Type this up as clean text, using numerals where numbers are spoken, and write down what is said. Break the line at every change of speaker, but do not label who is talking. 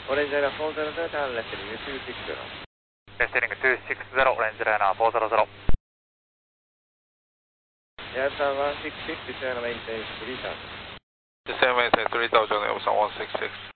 オレンジライナー400ターンレスティング260。
レスティング260、オレンジライナー400。
Delta 166, descend maintain 3000.
Descend maintain 3000, Elson 166.